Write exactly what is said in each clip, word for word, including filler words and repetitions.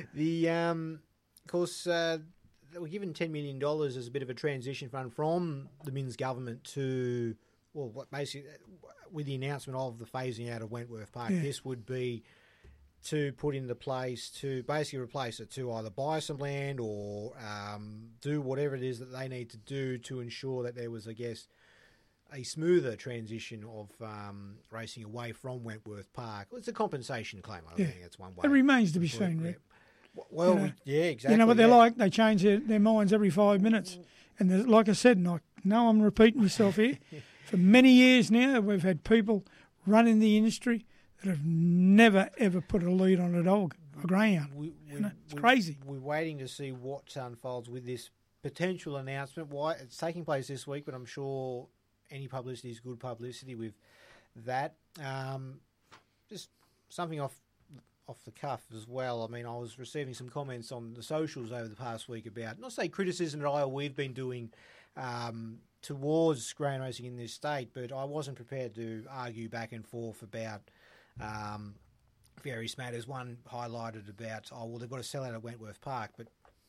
the um, of course, uh, they were given ten million dollars as a bit of a transition fund from the Minns government to, well, what basically, with the announcement of the phasing out of Wentworth Park, Yeah. this would be to put into place to basically replace it, to either buy some land or um, do whatever it is that they need to do to ensure that there was, I guess, a smoother transition of um, racing away from Wentworth Park. It's a compensation claim, I Yeah. think that's one way. It remains to be put it, seen, yeah. Rick. Well, You know, we- yeah, exactly. You know what they're yeah. like? They change their, their minds every five minutes. And there's- like I said, and I know I'm repeating myself here, for many years now we've had people running the industry that have never, ever put a lead on a dog, a greyhound. We, we, You know, it's we- crazy. We're waiting to see what unfolds with this potential announcement. Why it's taking place this week, but I'm sure any publicity is good publicity with that. Um, just something off off the cuff as well. I mean, I was receiving some comments on the socials over the past week about, not say criticism that I or we've been doing um, towards grain racing in this state, but I wasn't prepared to argue back and forth about um, various matters. One highlighted about, oh, well, they've got to sell out at Wentworth Park, but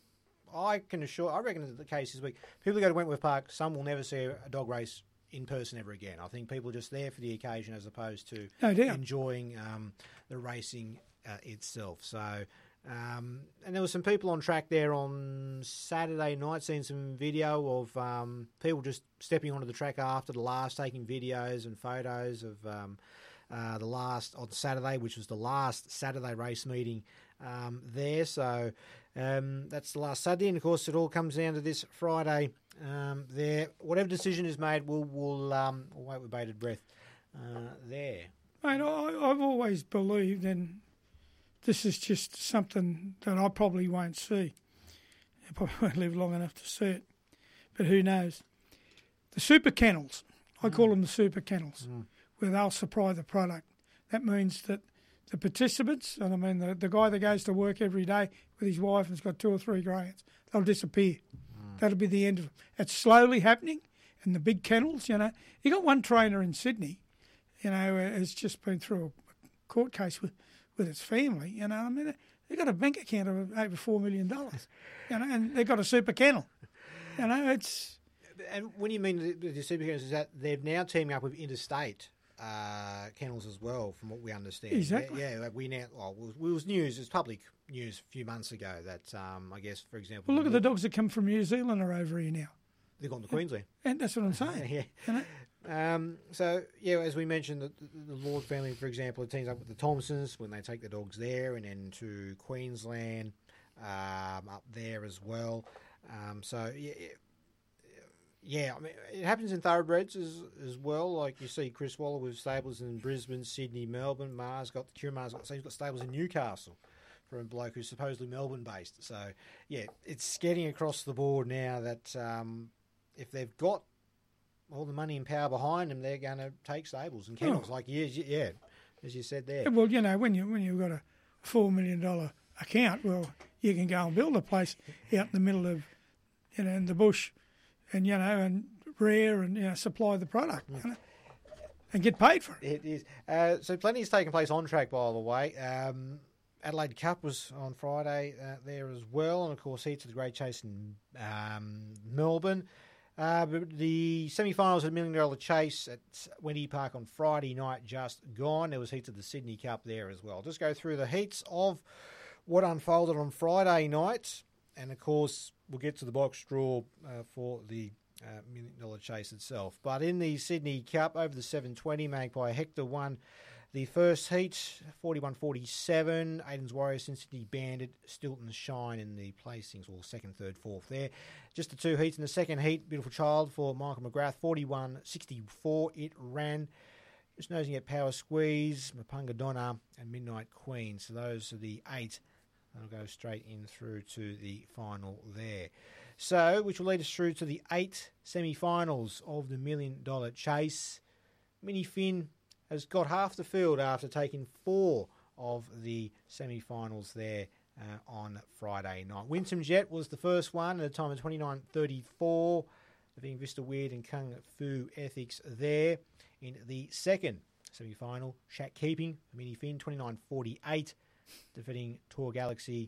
I can assure, I reckon that the case this week, people who go to Wentworth Park, some will never see a dog race in person ever again. I think people are just there for the occasion as opposed to No doubt. enjoying um, the racing uh, itself. So, um, and there were some people on track there on Saturday night, seeing some video of um, people just stepping onto the track after the last, taking videos and photos of um, uh, the last on Saturday, which was the last Saturday race meeting um, there. So um, that's the last Saturday, and of course it all comes down to this Friday. Um, there, whatever decision is made, we'll we'll, um, we'll wait with bated breath uh, there. Mate, I, I've always believed, and this is just something that I probably won't see. I probably won't live long enough to see it, but who knows? The super kennels, I call them the super kennels, Mm. where they'll supply the product. That means that the participants, and I mean the, the guy that goes to work every day with his wife and has got two or three greyhounds, they'll disappear. Mm. That'll be the end of it. It's slowly happening, and the big kennels, you know. You got one trainer in Sydney, you know, has just been through a court case with, with its family, you know. I mean, they've got a bank account of over four million dollars, you know, and they've got a super kennel. You know, it's... And when you mean the, the super kennels, is that they're now teaming up with interstate uh, kennels as well, from what we understand. Exactly. Yeah, yeah, like we now, well, it was news, it was public news a few months ago that, um, I guess, for example... Well, look at the dogs that come from New Zealand are over here now. They've gone to Queensland. And that's what I'm saying. yeah. You know? Um, so, yeah, as we mentioned, the, the Lord family, for example, teams up with the Thompsons when they take the dogs there, and then to Queensland um, up there as well. Um, so, yeah, yeah, I mean, it happens in thoroughbreds as as well. Like you see Chris Waller with stables in Brisbane, Sydney, Melbourne. Mars got the Curamar's got, so he's got stables in Newcastle for a bloke who's supposedly Melbourne based. So, yeah, it's getting across the board now that um, if they've got all the money and power behind them, they're going to take stables and kennels. Oh. Like, yeah, yeah, as you said there. Yeah, well, you know, when, you, when you've got a four million dollars account, well, you can go and build a place out in the middle of, you know, in the bush and, you know, and rear and, you know, supply the product, you know, and get paid for it. It is. Uh, so plenty is taking place on track, by the way. Um, Adelaide Cup was on Friday uh, there as well, and of course heats of the Great Chase in um, Melbourne. Uh, but the semi-finals of the Million Dollar Chase at Wendy Park on Friday night just gone. There was heats of the Sydney Cup there as well. Just go through the heats of what unfolded on Friday night, and of course we'll get to the box draw uh, for the uh, Million Dollar Chase itself. But in the Sydney Cup, over the seven twenty, Magpie Hector won the first heat, forty-one forty-seven. Aiden's Warrior, Cincinnati Bandit, Stilton Shine in the placings, or second, third, fourth there. Just the two heats in the second heat. Beautiful Child for Michael McGrath, forty-one sixty-four. It ran. Just nosing at Power Squeeze, Mapunga Donna, and Midnight Queen. So those are the eight. That'll go straight in through to the final there. So, which will lead us through to the eight semi-finals of the Million Dollar Chase. Mini Finn has got half the field after taking four of the semi-finals there uh, on Friday night. Winsome Jet was the first one at a time of twenty-nine thirty-four, defeating Vista Weird and Kung Fu Ethics there. In the second semi-final, Shack Keeping, Mini Finn, twenty-nine forty-eight, defeating Tour Galaxy,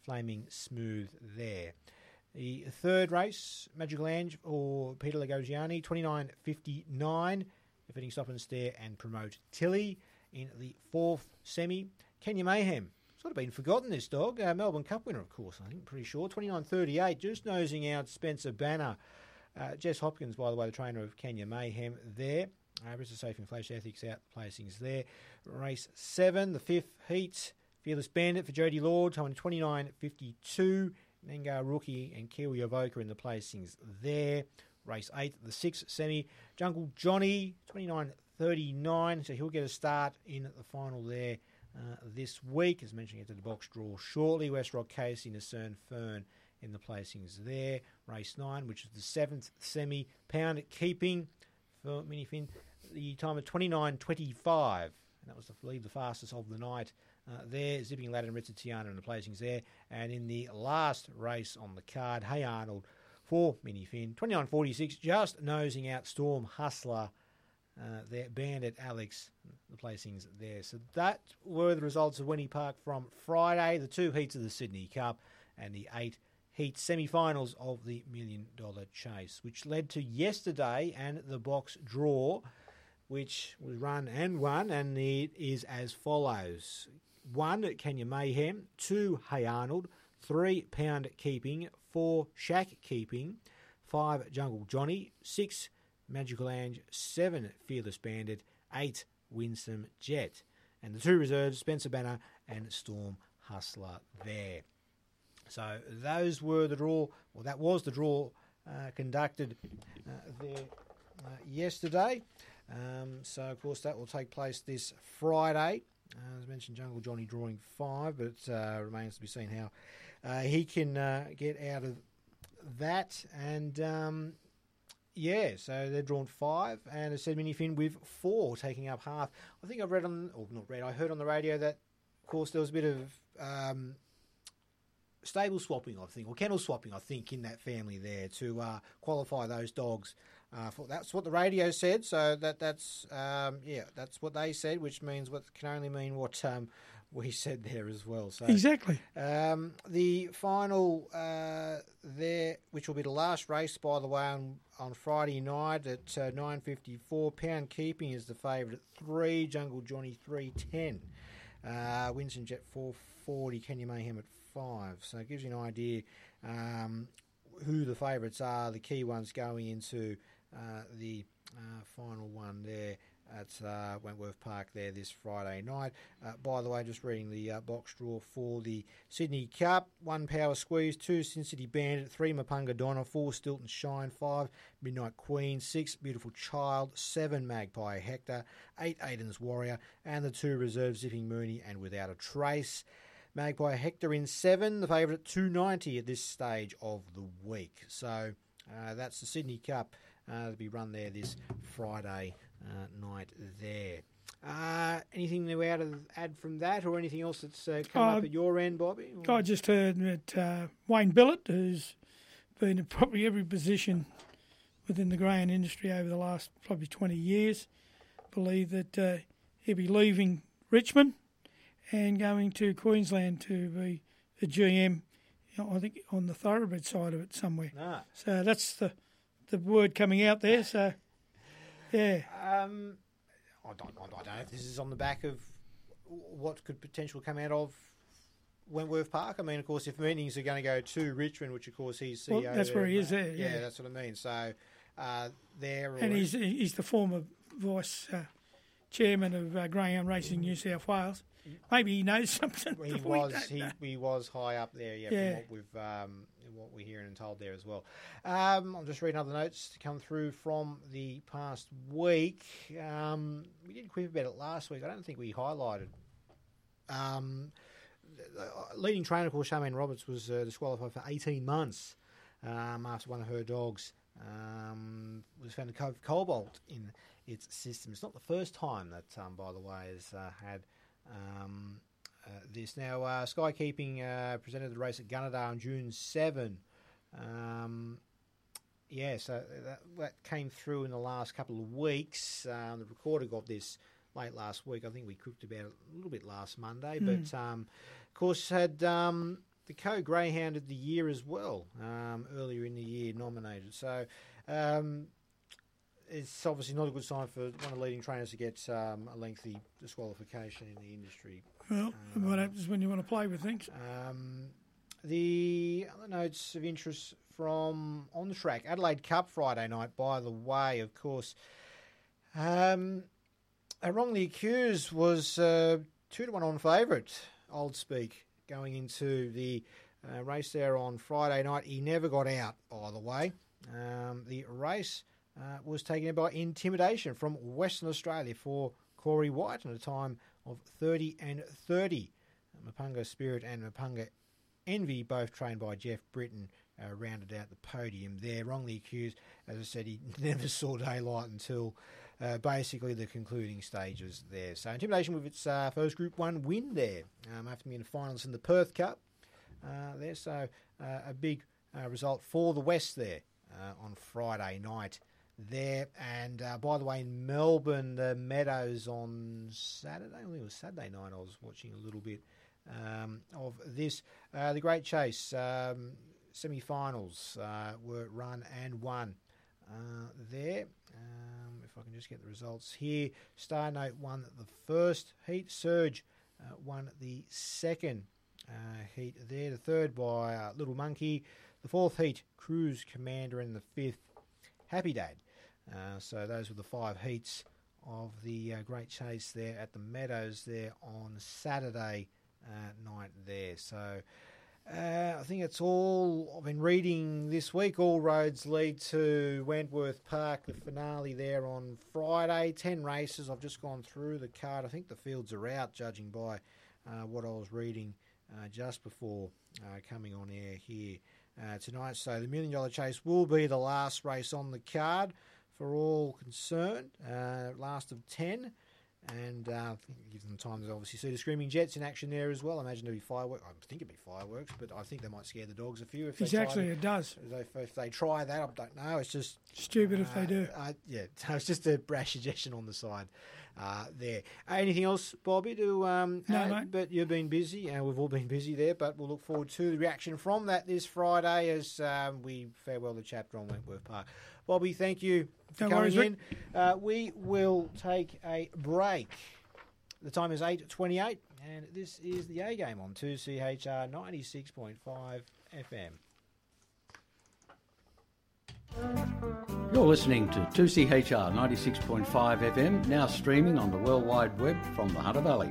Flaming Smooth there. The third race, Magical Ange or Peter Lagogiani, twenty-nine fifty-nine, defeating Stop and Stare and Promote Tilly. In the fourth semi, Kenya Mayhem. Sort of been forgotten, this dog. Uh, Melbourne Cup winner, of course, I think, pretty sure. twenty-nine thirty-eight, just nosing out Spencer Banner. Uh, Jess Hopkins, by the way, the trainer of Kenya Mayhem there. Uh, Bristol Safe and Flash Ethics out placings there. Race seven, the fifth heat. Fearless Bandit for Jodie Lord, time twenty-nine fifty-two. Nengar Rookie and Kiwi Avoca in the placings there. Race eight, the sixth semi. Jungle Johnny, twenty-nine thirty-nine. So he'll get a start in the final there uh, this week. As mentioned, get to the box draw shortly. West Rock Casey, Nasern Fern in the placings there. Race nine, which is the seventh semi. Pound keeping for Minifin. The time of twenty-nine twenty-five. And that was, I believe, the fastest of the night. Uh, there, Zipping Ladder and Ritza Tiana in the placings there. And in the last race on the card, Hey Arnold for Minifin, twenty-nine forty-six, just nosing out Storm Hustler uh, there, Bandit Alex, the placings there. So that were the results of Winnie Park from Friday, the two heats of the Sydney Cup and the eight heat semi-finals of the Million Dollar Chase, which led to yesterday and the box draw, which was run and won, and it is as follows. One, Kenya Mayhem. Two, Hey Arnold. Three, Pound Keeping. Four, Shack Keeping. Five, Jungle Johnny. Six, Magical Ange. Seven, Fearless Bandit. Eight, Winsome Jet. And the two reserves, Spencer Banner and Storm Hustler there. So those were the draw, well, that was the draw uh, conducted uh, there uh, yesterday. Um, so, of course, that will take place this Friday. Uh, as mentioned, Jungle Johnny drawing five, but uh, remains to be seen how uh, he can uh, get out of that. And, um, yeah, so they've drawn five, and as said, Minifin with four, taking up half. I think I've read on, or not read, I heard on the radio that, of course, there was a bit of um, stable swapping, I think, or kennel swapping, I think, in that family there to uh, qualify those dogs. Uh, for, that's what the radio said, so that that's um, yeah, that's what they said, which means what can only mean what um, we said there as well. So exactly. Um, the final uh, there, which will be the last race, by the way, on, on Friday night at uh, nine fifty-four. Pound Keeping is the favourite at three. Jungle Johnny three ten. Uh, Winston Jet four forty. Kenya Mayhem at five. So it gives you an idea um, who the favourites are. The key ones going into Uh, the uh, final one there at uh, Wentworth Park there this Friday night. Uh, by the way, just reading the uh, box draw for the Sydney Cup. One Power Squeeze, two Sin City Bandit, three Mapunga Donna, four Stilton Shine, five Midnight Queen, six Beautiful Child, seven Magpie Hector, eight Aiden's Warrior, and the two reserves Zipping Mooney and Without a Trace. Magpie Hector in seven, the favourite at two ninety at this stage of the week. So uh, that's the Sydney Cup. Uh, to be run there this Friday uh, night there. Uh, anything to add, add from that, or anything else that's uh, come uh, up at your end, Bobby? Or? I just heard that uh, Wayne Billett, who's been in probably every position within the grain industry over the last probably twenty years, believe that uh, he'll be leaving Richmond and going to Queensland to be a G M, you know, I think on the thoroughbred side of it somewhere. Ah. So that's the the word coming out there, so, yeah. Um, I don't, I don't know if this is on the back of what could potentially come out of Wentworth Park. I mean, of course, if meetings are going to go to Richmond, which, of course, he's C E O well, that's there, where he is there, yeah. Yeah, that's what I mean. So, uh, there... And he's he's the former vice uh, chairman of uh, Greyhound Racing New South Wales. Maybe he knows something. He was he, he was high up there, yeah, yeah. From what we've um, what we're hearing and told there as well. Um, I'm just reading other notes to come through from the past week. Um, we did quip about it last week. I don't think we highlighted. Um, leading trainer, of course, Charmaine Roberts was uh, disqualified for eighteen months um, after one of her dogs um, was found to have cobalt in its system. It's not the first time that, um, by the way, has uh, had. Um, uh, this now, uh, Skykeeping uh, presented the race at Gunnedah on June seventh. Um, yeah, so that, that came through in the last couple of weeks. Um, the recorder got this late last week. I think we cooked about it a little bit last Monday, mm. but um, of course had um, the Co-Greyhound of the Year as well, um, earlier in the year nominated. So um, it's obviously not a good sign for one of the leading trainers to get um, a lengthy disqualification in the industry. Well, um, what happens when you want to play with things? Um, the other notes of interest from on the track, Adelaide Cup Friday night, by the way, of course. Um, Wrongly Accused was uh, two to one on favourite, Old Speak, going into the uh, race there on Friday night. He never got out, by the way. Um, the race uh, was taken by Intimidation from Western Australia for Corey White at a time of thirty and thirty. Mapunga Spirit and Mapunga Envy, both trained by Jeff Britton, uh, rounded out the podium there. Wrongly Accused, as I said, he never saw daylight until uh, basically the concluding stages there. So Intimidation with its uh, first Group one win there, um, after being finalists in the Perth Cup uh, there. So uh, a big uh, result for the West there uh, on Friday night there. And uh, by the way, in Melbourne, the Meadows on Saturday, I think it was Saturday night, I was watching a little bit um, of this. Uh, the Great Chase um, semi-finals uh, were run and won uh, there. Um, if I can just get the results here. Star Note won the first heat. Surge uh, won the second uh, heat there. The third by uh, Little Monkey. The fourth heat, Cruise Commander, and the fifth, Happy Dad. Uh, so those were the five heats of the uh, Great Chase there at the Meadows there on Saturday uh, night there. So uh, I think that's all I've been reading this week. All roads lead to Wentworth Park, the finale there on Friday. Ten races. I've just gone through the card. I think the fields are out, judging by uh, what I was reading uh, just before uh, coming on air here uh, tonight. So the Million Dollar Chase will be the last race on the card for all concerned, uh, last of ten, and uh, I think it gives them time to obviously see the Screaming Jets in action there as well. I imagine there'll be fireworks. I think it'd be fireworks, but I think they might scare the dogs a few. If Exactly, they it does. If, if they try that, I don't know. It's just Stupid uh, if they do. Uh, yeah, it's just a brash suggestion on the side uh, there. Uh, anything else, Bobby, to um, No, add? mate. But you've been busy, and we've all been busy there, but we'll look forward to the reaction from that this Friday as um, we farewell the chapter on Wentworth Park. Bobby, thank you for No coming worries, in. Uh, we will take a break. The time is eight twenty-eight, and this is the A Game on two C H R ninety-six point five F M. You're listening to two C H R ninety-six point five F M, now streaming on the World Wide Web from the Hunter Valley.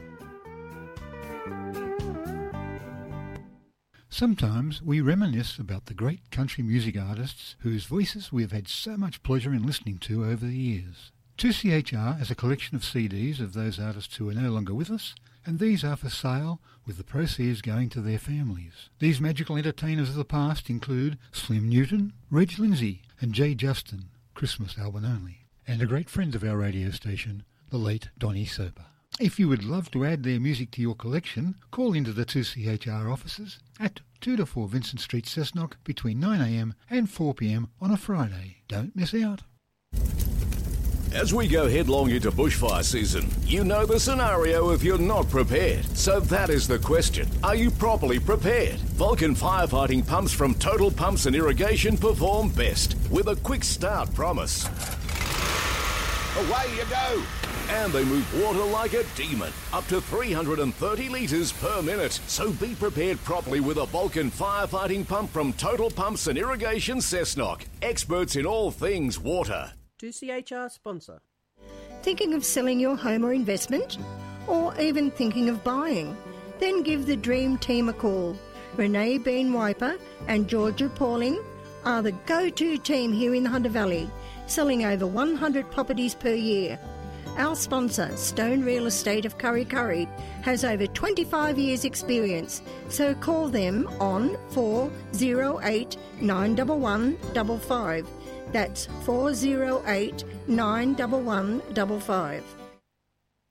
Sometimes we reminisce about the great country music artists whose voices we have had so much pleasure in listening to over the years. two C H R has a collection of C Ds of those artists who are no longer with us, and these are for sale, with the proceeds going to their families. These magical entertainers of the past include Slim Newton, Reg Lindsay, and Jay Justin, Christmas album only, and a great friend of our radio station, the late Donny Soper. If you would love to add their music to your collection, call into the two C H R offices at two to four Vincent Street, Cessnock, between nine a m and four p m on a Friday. Don't miss out. As we go headlong into bushfire season, you know the scenario if you're not prepared. So that is the question. Are you properly prepared? Vulcan firefighting pumps from Total Pumps and Irrigation perform best with a quick start promise. Away you go! And they move water like a demon, up to three hundred thirty litres per minute. So be prepared properly with a Vulcan firefighting pump from Total Pumps and Irrigation Cessnock. Experts in all things water. two C H R sponsor. Thinking of selling your home or investment? Or even thinking of buying? Then give the Dream Team a call. Renee Bean Wiper and Georgia Pauling are the go-to team here in the Hunter Valley, selling over one hundred properties per year. Our sponsor, Stone Real Estate of Curry Curry, has over twenty-five years experience, so call them on four oh eight, nine one one, five five. That's four oh eight, nine one one, five five.